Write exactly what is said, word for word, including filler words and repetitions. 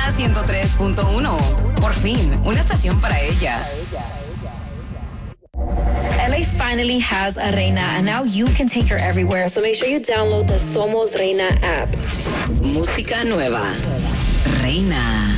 Reina ciento tres punto uno. Por fin, una estación para ella. L A finally has a Reina, and now you can take her everywhere. So make sure you download the Somos Reina app. Música nueva. Reina.